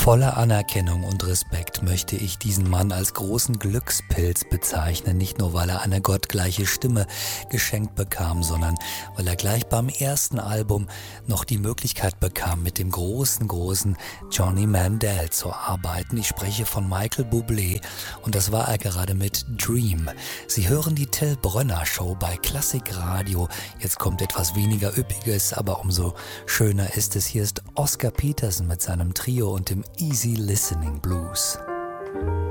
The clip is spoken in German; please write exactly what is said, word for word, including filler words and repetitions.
Voller Anerkennung und Respekt möchte ich diesen Mann als großen Glückspilz bezeichnen, nicht nur weil er eine gottgleiche Stimme geschenkt bekam, sondern weil er gleich beim ersten Album noch die Möglichkeit bekam, mit dem großen, großen Johnny Mandel zu arbeiten. Ich spreche von Michael Bublé und das war er gerade mit Dream. Sie hören die Till Brönner Show bei Klassik Radio. Jetzt kommt etwas weniger Üppiges, aber umso schöner ist es. Hier ist Oscar Peterson mit seinem Trio und dem Easy Listening Blues.